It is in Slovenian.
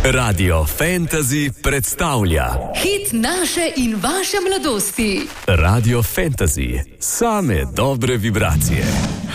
Radio Fantasy predstavlja hit naše in vaše mladosti. Radio Fantasy, same dobre vibracije.